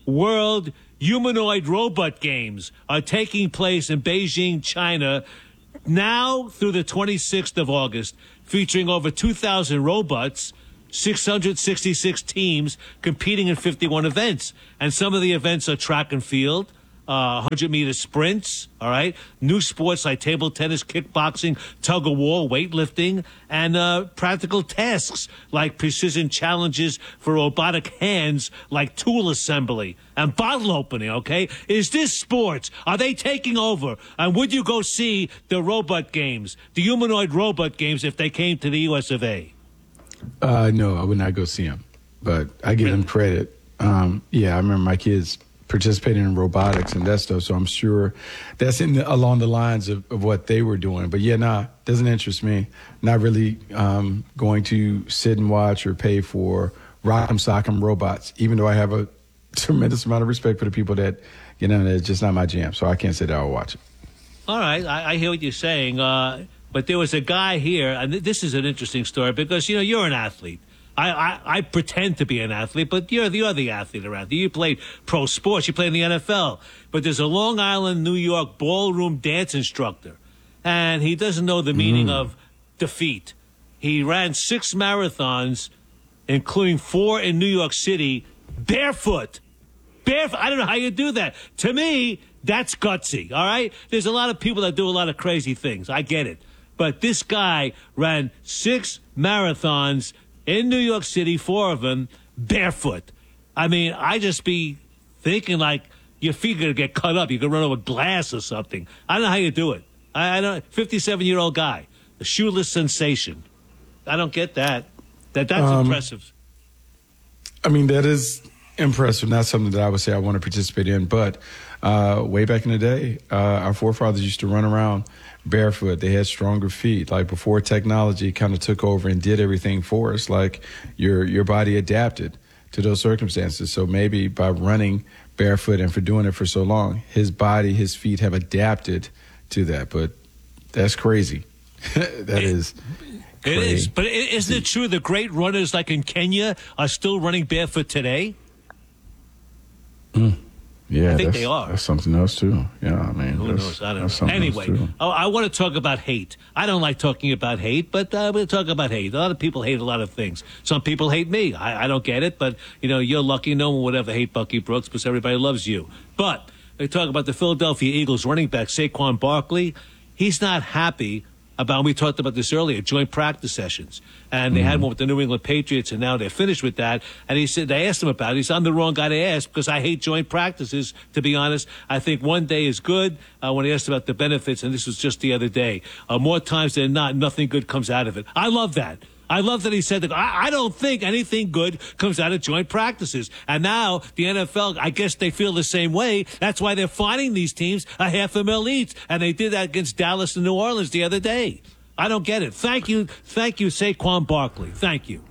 World Humanoid Robot Games are taking place in Beijing, China, now through the twenty-sixth of August, featuring over two thousand robots, six hundred sixty-six teams competing in fifty-one events. And some of the events are track and field, uh, one hundred meter sprints, all right, new sports like table tennis, kickboxing, tug of war, weightlifting, and uh, practical tasks like precision challenges for robotic hands like tool assembly and bottle opening, okay? Is this sports? Are they taking over? And would you go see the robot games, the humanoid robot games, if they came to the U S of A? Uh, no, I would not go see them, but I give them credit. Um, yeah, I remember my kids participating in robotics and that stuff, so I'm sure that's in the, along the lines of, of what they were doing. But yeah, nah, doesn't interest me. Not really um, going to sit and watch or pay for Rock'em Sock'em robots, even though I have a tremendous amount of respect for the people that, you know, it's just not my jam, so I can't say that I'll watch it. All right, I, I hear what you're saying, uh, but there was a guy here, and this is an interesting story because, you know, you're an athlete. I, I, I pretend to be an athlete, but you're the other athlete around here. You played pro sports. You played in the N F L. But there's a Long Island, New York ballroom dance instructor, and he doesn't know the meaning mm. of defeat. He ran six marathons, including four in New York City, barefoot. Barefoot. I don't know how you do that. To me, that's gutsy, all right? There's a lot of people that do a lot of crazy things. I get it. But this guy ran six marathons in New York City, four of them, barefoot. I mean, I just be thinking like your feet are going to get cut up. You could run over glass or something. I don't know how you do it. I, I don't. fifty-seven-year-old guy, a shoeless sensation. I don't get that. That That's um, impressive. I mean, that is impressive. Not something that I would say I want to participate in. But uh, way back in the day, uh, our forefathers used to run around barefoot. They had stronger feet. Like before technology kind of took over and did everything for us, like your your body adapted to those circumstances. So maybe by running barefoot and for doing it for so long, his body, his feet have adapted to that. But that's crazy. that it, is It crazy. is. But isn't it true the great runners like in Kenya are still running barefoot today? Mm. Yeah, I think that's, they are. That's something else too. Yeah, I mean, who knows? I don't know. Anyway, oh, I want to talk about hate. I don't like talking about hate, but uh, we'll talk about hate. A lot of people hate a lot of things. Some people hate me. I, I don't get it, but you know, you're lucky. No one would ever hate Bucky Brooks because everybody loves you. But they talk about the Philadelphia Eagles running back Saquon Barkley. He's not happy about, we talked about this earlier, joint practice sessions. And they mm-hmm. had one with the New England Patriots, and now they're finished with that. And he said, they asked him about it. He said, I'm the wrong guy to ask because I hate joint practices, to be honest. I think one day is good. Uh, when he asked about the benefits, and this was just the other day, uh, more times than not, nothing good comes out of it. I love that. I love that he said that. I, I don't think anything good comes out of joint practices. And now the N F L, I guess they feel the same way. That's why they're fining these teams a half a mil each. And they did that against Dallas and New Orleans the other day. I don't get it. Thank you. Thank you, Saquon Barkley. Thank you.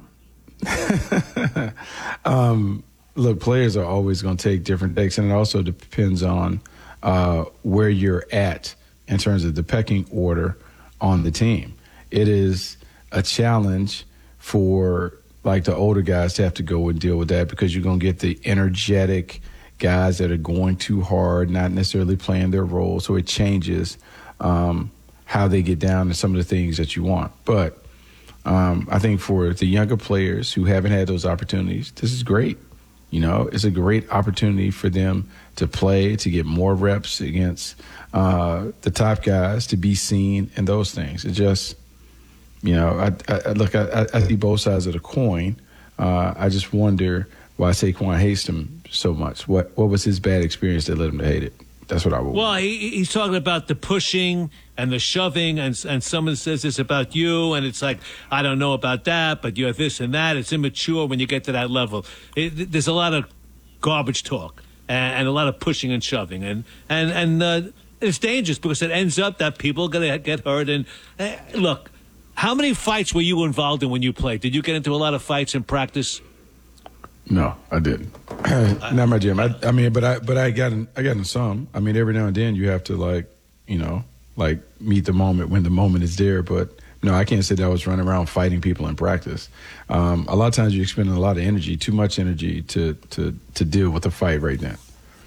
um, look, players are always going to take different takes, and it also depends on uh, where you're at in terms of the pecking order on the team. It is a challenge for like the older guys to have to go and deal with that because you're going to get the energetic guys that are going too hard, not necessarily playing their role. So it changes um, how they get down to some of the things that you want. But um, I think for the younger players who haven't had those opportunities, this is great. You know, it's a great opportunity for them to play, to get more reps against uh, the top guys, to be seen, and those things. It just, you know, I, I look, I, I see both sides of the coin. Uh, I just wonder why Saquon hates him so much. What what was his bad experience that led him to hate it? That's what I would. Well, he, he's talking about the pushing and the shoving, and and someone says this about you, and it's like, I don't know about that, but you're this and that. It's immature when you get to that level. It, there's a lot of garbage talk and, and a lot of pushing and shoving, and and and uh, it's dangerous because it ends up that people are going to get hurt. And uh, look. How many fights were you involved in when you played? Did you get into a lot of fights in practice? No, I didn't. Not my gym. I, I mean, but I but I got in, I got in some. I mean, every now and then you have to like, you know, like meet the moment when the moment is there. But no, I can't say that I was running around fighting people in practice. Um, a lot of times you're expending a lot of energy, too much energy to to to deal with a fight right now.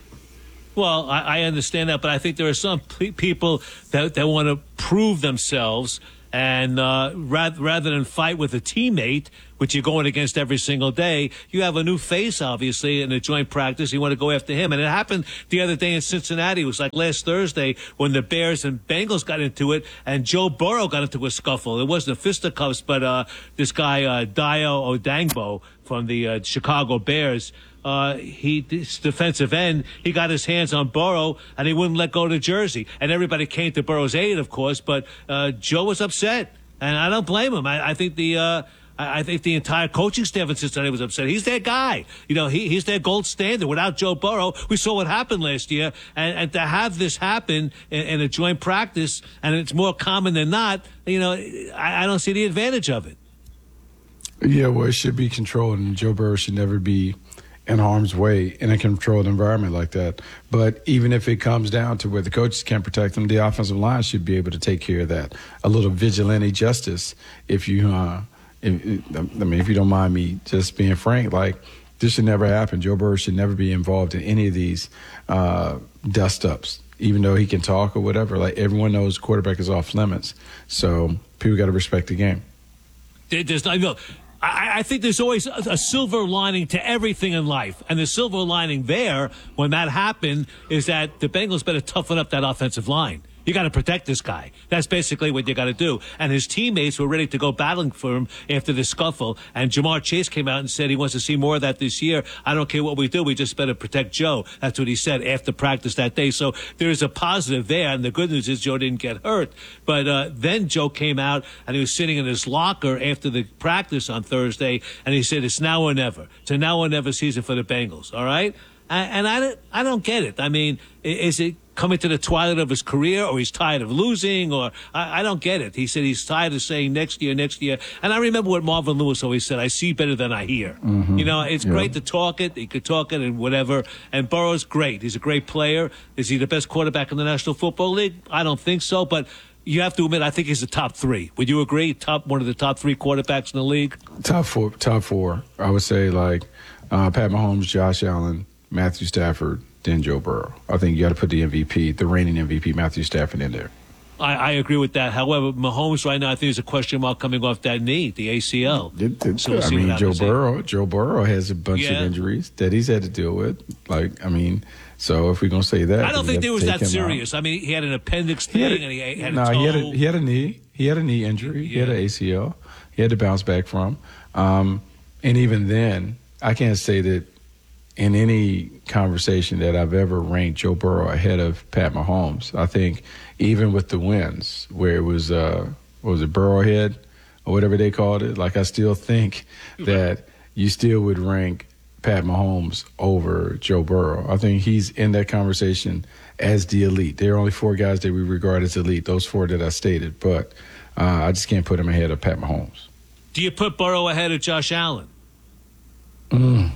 Well, I, I understand that, but I think there are some pe- people that, that want to prove themselves, and uh, rather, rather than fight with a teammate, which you're going against every single day, you have a new face, obviously, in a joint practice. You want to go after him. And it happened the other day in Cincinnati. It was like last Thursday when the Bears and Bengals got into it, and Joe Burrow got into a scuffle. It wasn't fisticuffs, but uh, this guy, uh, Dio Odangbo from the uh, Chicago Bears, Uh, he, this defensive end, he got his hands on Burrow, and he wouldn't let go of the jersey. And everybody came to Burrow's aid, of course, but uh, Joe was upset, and I don't blame him. I, I think the uh, I, I think the entire coaching staff in Cincinnati was upset. He's their guy. You know, he, he's their gold standard. Without Joe Burrow, we saw what happened last year, and, and to have this happen in, in a joint practice, and it's more common than not, you know, I, I don't see the advantage of it. Yeah, well, it should be controlled, and Joe Burrow should never be in harm's way in a controlled environment like that. But even if it comes down to where the coaches can't protect them, the offensive line should be able to take care of that. A little vigilante justice, if you, uh, if, I mean, if you don't mind me just being frank, like this should never happen. Joe Burrow should never be involved in any of these uh, dust-ups, even though he can talk or whatever. Like everyone knows quarterback is off limits, so people got to respect the game. There's not, no, I, I think there's always a, a silver lining to everything in life. And the silver lining there, when that happened, is that the Bengals better toughen up that offensive line. You got to protect this guy. That's basically what you got to do. And his teammates were ready to go battling for him after the scuffle. And Jamar Chase came out and said he wants to see more of that this year. I don't care what we do. We just better protect Joe. That's what he said after practice that day. So there is a positive there. And the good news is Joe didn't get hurt. But uh, then Joe came out and he was sitting in his locker after the practice on Thursday. And he said, it's now or never. It's a now or never season for the Bengals. All right? And I, I don't get it. I mean, is it coming to the twilight of his career, or he's tired of losing, or I, I don't get it. He said he's tired of saying next year, next year. And I remember what Marvin Lewis always said, I see better than I hear. Mm-hmm. You know, it's yeah. great to talk it. He could talk it and whatever. And Burrow's great. He's a great player. Is he the best quarterback in the National Football League? I don't think so, but you have to admit, I think he's the top three. Would you agree? Top one of the top three quarterbacks in the league? Top four. Top four. I would say like uh, Pat Mahomes, Josh Allen, Matthew Stafford, then Joe Burrow. I think you got to put the M V P, the reigning M V P, Matthew Stafford, in there. I, I agree with that. However, Mahomes right now, I think there's a question mark coming off that knee, the A C L. It, it, so we'll I mean, Joe Burrow. Joe Burrow has a bunch yeah. of injuries that he's had to deal with. Like, I mean, so if we're gonna say that, I don't think it was that serious. Out. I mean, he had an appendix thing, he a, and he had no, a toe. he had a, he had a knee. He had a knee injury. Yeah. He had an A C L. He had to bounce back from. Um, and even then, I can't say that in any conversation that I've ever ranked Joe Burrow ahead of Pat Mahomes. I think even with the wins, where it was, uh, what was it, Burrowhead or whatever they called it, like I still think that you still would rank Pat Mahomes over Joe Burrow. I think he's in that conversation as the elite. There are only four guys that we regard as elite, those four that I stated, but uh, I just can't put him ahead of Pat Mahomes. Do you put Burrow ahead of Josh Allen? Mm.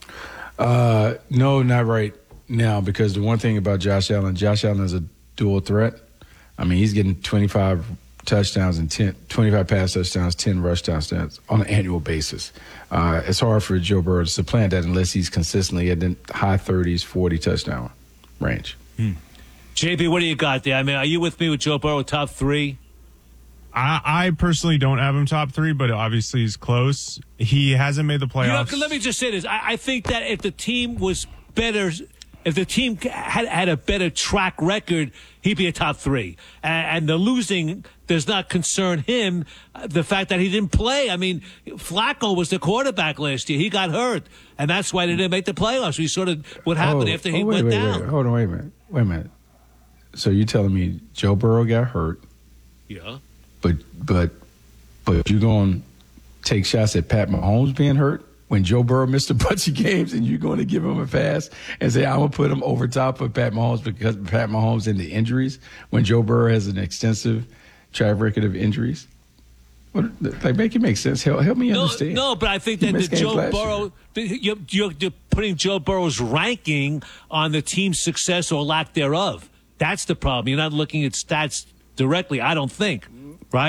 Uh, no, not right now, because the one thing about Josh Allen, Josh Allen is a dual threat. I mean, he's getting twenty-five touchdowns and ten, twenty-five pass touchdowns, ten rush touchdowns on an annual basis. Uh, it's hard for Joe Burrow to supplant that unless he's consistently at the high thirties, forty touchdown range. Hmm. J B, what do you got there? I mean, are you with me with Joe Burrow top three? I, I personally don't have him top three, but obviously he's close. He hasn't made the playoffs. You know, let me just say this. I, I think that if the team was better, if the team had, had a better track record, he'd be a top three. And, and the losing does not concern him. The fact that he didn't play. I mean, Flacco was the quarterback last year. He got hurt, and that's why they didn't make the playoffs. We sort of what happened oh, after he oh, wait, went wait, down. Wait, hold on, wait a minute. Wait a minute. So you're telling me Joe Burrow got hurt? Yeah. But but but you're going to take shots at Pat Mahomes being hurt when Joe Burrow missed a bunch of games, and you're going to give him a pass and say, I'm going to put him over top of Pat Mahomes because Pat Mahomes in the injuries when Joe Burrow has an extensive track record of injuries? What, like, make it make sense. Help, help me no, understand. No, but I think that the Joe Burrow, you're, you're, you're putting Joe Burrow's ranking on the team's success or lack thereof. That's the problem. You're not looking at stats directly, I don't think. Right?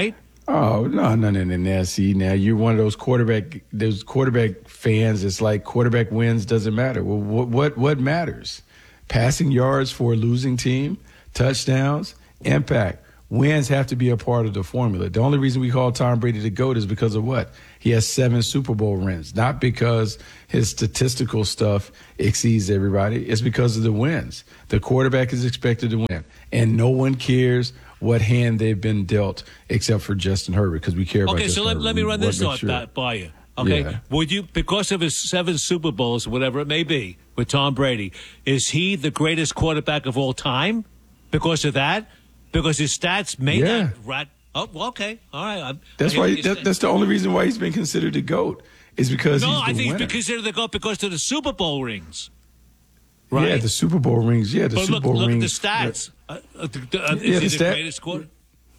Oh, no, no, no, no, no. See, now you're one of those quarterback, those quarterback fans. It's like quarterback wins doesn't matter. Well, what, what, what matters? Passing yards for a losing team, touchdowns, impact. Wins have to be a part of the formula. The only reason we call Tom Brady the GOAT is because of what? He has seven Super Bowl rings, not because his statistical stuff exceeds everybody. It's because of the wins. The quarterback is expected to win, and no one cares what hand they've been dealt except for Justin Herbert, because we care about Okay, Justin so let, Herbert. let me run We this wanna thought make sure. back by you. Okay, Yeah. would you, because of his seven Super Bowls, whatever it may be, with Tom Brady, is he the greatest quarterback of all time because of that? Because his stats may Yeah. not rat. Oh, well, okay, all right. I'm, That's I hear why. what you're That, saying. that's the only reason why he's been considered the GOAT is because no, he's the I think winner. he's considered the GOAT because of the Super Bowl rings. Right? Yeah, the Super Bowl rings. Yeah, the but Super look, Bowl look rings. at the stats. Uh, uh, the, the, uh, Yeah, is he the the stat- greatest quarter?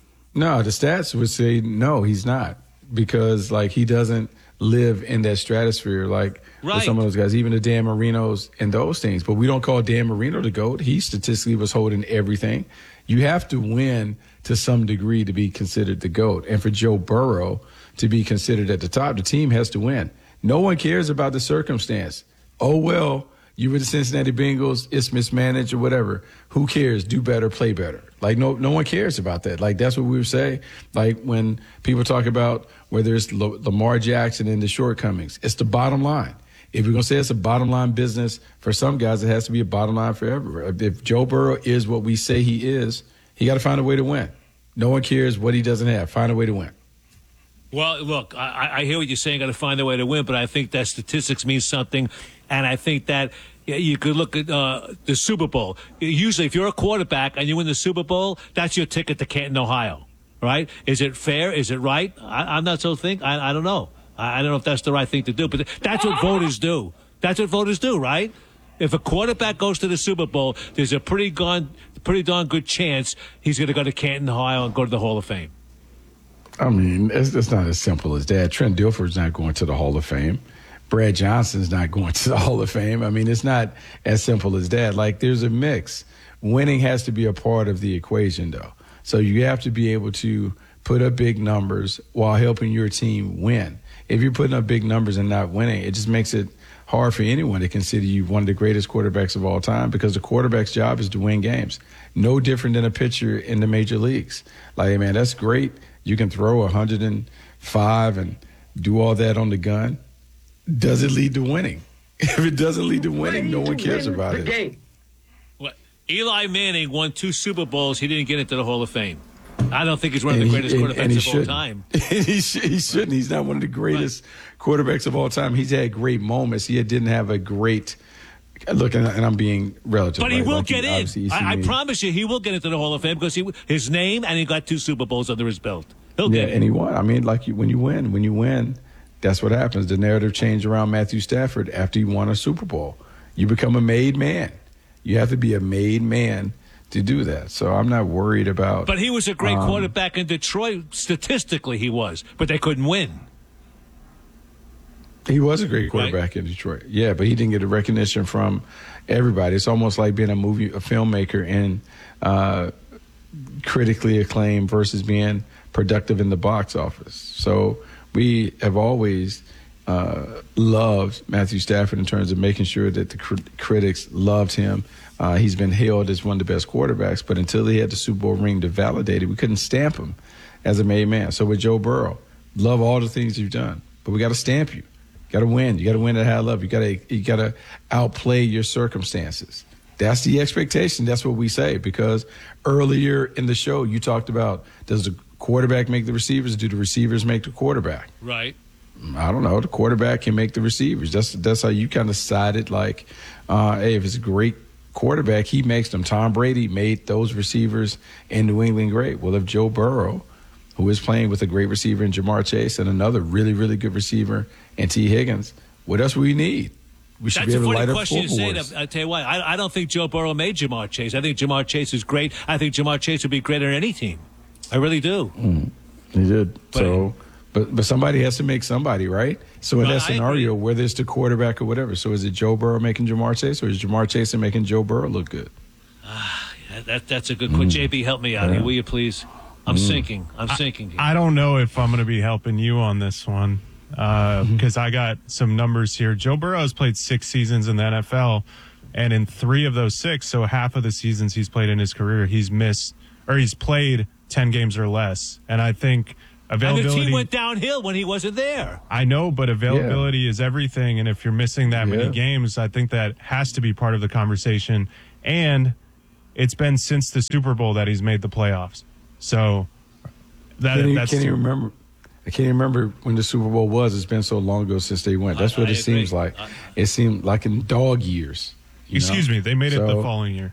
No, the stats would say no, he's not, because like he doesn't live in that stratosphere like with Right. some of those guys, even the Dan Marinos and those things. But we don't call Dan Marino the GOAT. He statistically was holding everything. You have to win to some degree to be considered the GOAT. And for Joe Burrow to be considered at the top, the team has to win. No one cares about the circumstance. Oh, well, you were the Cincinnati Bengals, it's mismanaged or whatever. Who cares? Do better, play better. Like, no no one cares about that. Like, that's what we would say. Like, when people talk about whether it's L- Lamar Jackson and the shortcomings, it's the bottom line. If we're going to say it's a bottom line business, for some guys, it has to be a bottom line forever. If Joe Burrow is what we say he is, he got to find a way to win. No one cares what he doesn't have. Find a way to win. Well, look, I, I hear what you're saying. Got to find a way to win, but I think that statistics mean something, and I think that you could look at uh, the Super Bowl. Usually, if you're a quarterback and you win the Super Bowl, that's your ticket to Canton, Ohio, right? Is it fair? Is it right? I, I'm not so think. I, I don't know. I, I don't know if that's the right thing to do, but that's what voters do. That's what voters do, right? If a quarterback goes to the Super Bowl, there's a pretty gone, pretty darn good chance he's going to go to Canton, Ohio, and go to the Hall of Fame. I mean, it's, it's not as simple as that. Trent Dilfer's not going to the Hall of Fame. Brad Johnson's not going to the Hall of Fame. I mean, it's not as simple as that. Like, there's a mix. Winning has to be a part of the equation, though. So you have to be able to put up big numbers while helping your team win. If you're putting up big numbers and not winning, it just makes it hard for anyone to consider you one of the greatest quarterbacks of all time, because the quarterback's job is to win games. No different than a pitcher in the major leagues. Like, man, that's great. You can throw one hundred five and do all that on the gun. Does it lead to winning? If it doesn't lead to winning, no one cares about it. What? Eli Manning won two Super Bowls. He didn't get into the Hall of Fame. I don't think he's one of the And he- greatest and- quarterbacks and he of all shouldn't. time. he, sh- he shouldn't. He's not one of the greatest quarterbacks of all time. He's had great moments. He didn't have a great look, and, and I'm being relative. But he right? will Like, get obviously in. you see I, I me- promise you, he will get into the Hall of Fame because he, his name and he got two Super Bowls under his belt. He'll Yeah, get in. and he won. I mean, like you, when you win, when you win, that's what happens. The narrative changed around Matthew Stafford after he won a Super Bowl. You become a made man. You have to be a made man to do that. So I'm not worried about. But he was a great um, quarterback in Detroit. Statistically, he was, but they couldn't win. He was a great quarterback in Detroit. Yeah, but he didn't get the recognition from everybody. It's almost like being a movie, a filmmaker, and uh, critically acclaimed versus being productive in the box office. So we have always uh, loved Matthew Stafford in terms of making sure that the cr- critics loved him. Uh, he's been hailed as one of the best quarterbacks, but until he had the Super Bowl ring to validate it, we couldn't stamp him as a made man. So with Joe Burrow, love all the things you've done, but we got to stamp you. You got to win. You got to win at high level. You got to you got to outplay your circumstances. That's the expectation. That's what we say, because earlier in the show you talked about, does the quarterback make the receivers? Do the receivers make the quarterback? Right. I don't know. The quarterback can make the receivers. That's that's how you kind of sided. Like, uh, hey, if it's a great quarterback, he makes them. Tom Brady made those receivers in New England great. Well, if Joe Burrow, who is playing with a great receiver in Jamar Chase and another really, really good receiver in T. Higgins, what else we need? We should That's be a able to funny light up question to say. scoreboards. I tell you what, I, I don't think Joe Burrow made Jamar Chase. I think Jamar Chase is great. I think Jamar Chase would be great on any team. I really do. Mm, he did. But- so, but but somebody has to make somebody, right? So in Well, that I scenario, whether it's the quarterback or whatever, so is it Joe Burrow making Jamar Chase, or is Jamar Chase making Joe Burrow look good? That, that's a good question. J B, help me out Yeah. here, will you please? I'm Mm. sinking. I'm sinking. I don't know if I'm going to be helping you on this one uh, Mm-hmm. because I got some numbers here. Joe Burrow has played six seasons in the N F L, and in three of those six, so half of the seasons he's played in his career, he's missed or he's played ten games or less. And I think availability. And the team went downhill when he wasn't there. I know, but availability yeah. is everything. And if you're missing that yeah. many games, I think that has to be part of the conversation. And it's been since the Super Bowl that he's made the playoffs. So that can you, that's can you remember? I can't even remember when the Super Bowl was. It's been so long ago since they went. That's I, what I it agree. seems like. It seemed like in dog years. Excuse know? me, they made so, it the following year.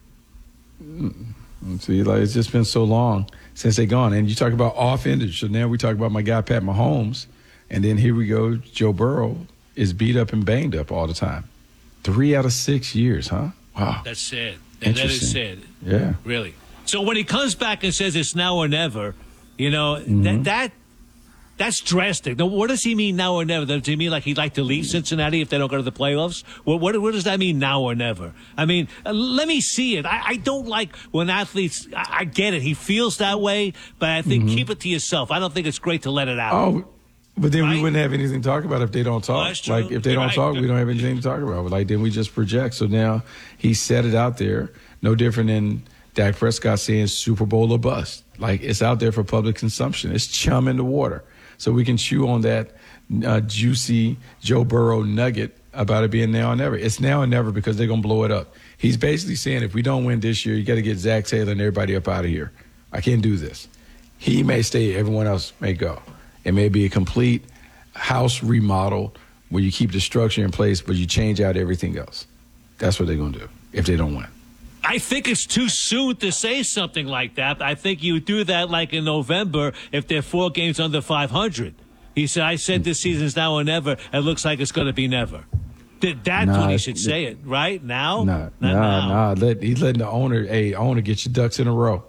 See, like it's just been so long since they gone. And you talk about off-ended. So now we talk about my guy Pat Mahomes, and then here we go. Joe Burrow is beat up and banged up all the time. Three out of six years, huh? Wow. That's sad. And that is sad. Yeah. Really. So when he comes back and says it's now or never, you know, Mm-hmm. that that that's drastic. Now, what does he mean now or never? Does he mean like he'd like to leave Cincinnati if they don't go to the playoffs? What what, what does that mean now or never? I mean, uh, let me see it. I, I don't like when athletes, I, I get it. He feels that way, but I think Mm-hmm. keep it to yourself. I don't think it's great to let it out. Oh, but then Right? we wouldn't have anything to talk about if they don't talk. Well, that's true. Like if they You're don't right. talk, we don't have anything to talk about. Like then we just project. So now he set it out there. No different than Dak Prescott saying Super Bowl or bust. Like it's out there for public consumption. It's chum in the water. So we can chew on that uh, juicy Joe Burrow nugget about it being now or never. It's now or never because they're going to blow it up. He's basically saying if we don't win this year, you got to get Zach Taylor and everybody up out of here. I can't do this. He may stay. Everyone else may go. It may be a complete house remodel where you keep the structure in place, but you change out everything else. That's what they're going to do if they don't win. I think it's too soon to say something like that. I think you do that like in November if they're four games under five hundred. He said, I said this season's now or never. It looks like it's going to be never. That's Nah, when he should say it, right? Now? Nah, Not nah, now. nah. Let, he's letting the owner, hey, owner, get your ducks in a row.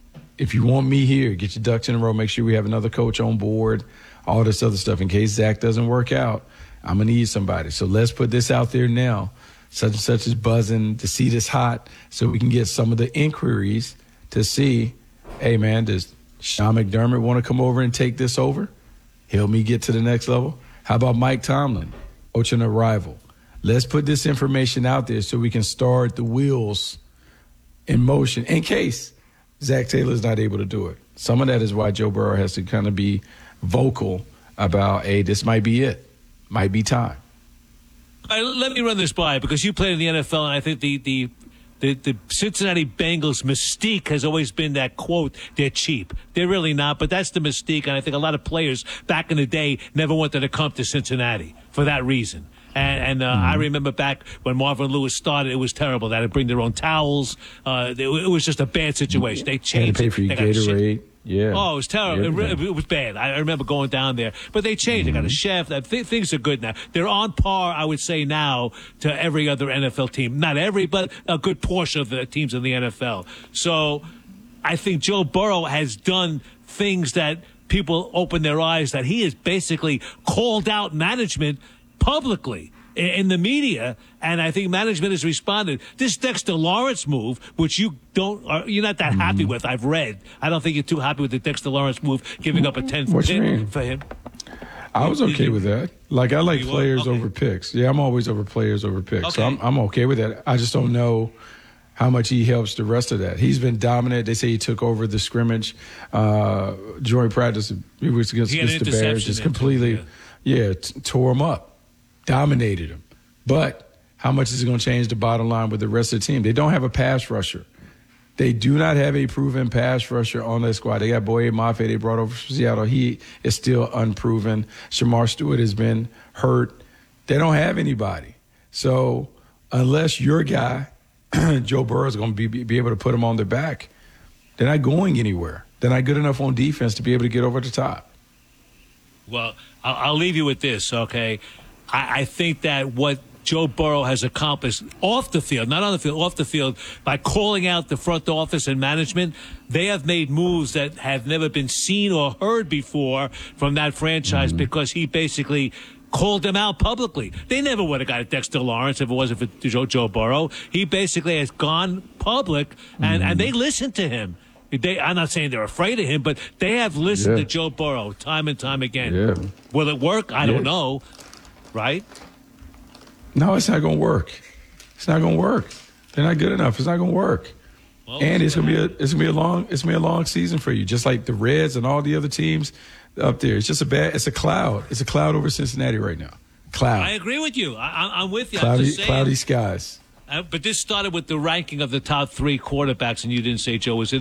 If you want me here, get your ducks in a row. Make sure we have another coach on board, all this other stuff. In case Zach doesn't work out, I'm going to need somebody. So let's put this out there now. Such and such is buzzing. The seat is hot, so we can get some of the inquiries to see, hey, man, does Sean McDermott want to come over and take this over? Help me get to the next level? How about Mike Tomlin, coach an arrival? Let's put this information out there so we can start the wheels in motion in case Zach Taylor's not able to do it. Some of that is why Joe Burrow has to kind of be vocal about, hey, this might be it. Might be time. All right, let me run this by because you played in the N F L, and I think the, the the the Cincinnati Bengals mystique has always been that quote, they're cheap. They're really not, but that's the mystique, and I think a lot of players back in the day never wanted to come to Cincinnati for that reason. And, and uh, mm-hmm. I remember back when Marvin Lewis started, it was terrible. They had to bring their own towels. Uh, it, it was just a bad situation. They changed Had to pay it. for your They got shit. Gatorade. Yeah. Oh, it was terrible. It, re- it was bad. I remember going down there. But they changed. Mm-hmm. They got a chef. That th- things are good now. They're on par, I would say, now to every other N F L team. Not every, but a good portion of the teams in the N F L. So I think Joe Burrow has done things that people open their eyes that he has basically called out management publicly in the media, and I think management has responded. This Dexter Lawrence move, which you don't, are, you're not that happy with, I've read. I don't think you're too happy with the Dexter Lawrence move, giving up a ten What you pin mean? for him. I was okay with that. Like I like You were? players Okay. over picks. Yeah, I'm always over players over picks. So Okay. I'm I'm okay with that. I just don't know how much he helps the rest of that. He's been dominant. They say he took over the scrimmage uh, during practice. It was against, He had an against the Bears. interception Just there, completely, too, yeah, t- tore him up, dominated him. But how much is it going to change the bottom line with the rest of the team? They don't have a pass rusher. They do not have a proven pass rusher on their squad. They got Boye Mafe they brought over from Seattle. He is still unproven. Shamar Stewart has been hurt. They don't have anybody. So unless your guy, Joe Burrow, is going to be, be able to put him on their back, they're not going anywhere. They're not good enough on defense to be able to get over the top. Well, I'll, I'll leave you with this, okay? I, I think that what Joe Burrow has accomplished off the field, not on the field, off the field, by calling out the front office and management, they have made moves that have never been seen or heard before from that franchise mm-hmm. because he basically called them out publicly. They never would have got Dexter Lawrence if it wasn't for Joe, Joe Burrow. He basically has gone public, and, mm-hmm. and they listened to him. They, I'm not saying they're afraid of him, but they have listened Yeah. to Joe Burrow time and time again. Yeah. Will it work? I Yeah. don't know. Right? No, it's not going to work. It's not going to work. They're not good enough. It's not going to work. Well, and we'll it's see going to what be a it's going to be a long it's going to be a long season for you, just like the Reds and all the other teams up there. It's just a bad. It's a cloud. It's a cloud over Cincinnati right now. Cloud. I agree with you. I, I- I'm with you. I'm Cloudy, just saying. cloudy skies. Uh, but this started with the ranking of the top three quarterbacks, and you didn't say Joe was in.